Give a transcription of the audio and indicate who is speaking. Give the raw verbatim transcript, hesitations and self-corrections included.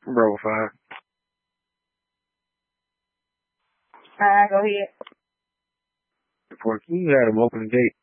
Speaker 1: Bravo five.
Speaker 2: Alright, go ahead.
Speaker 1: Before you had him open the gate.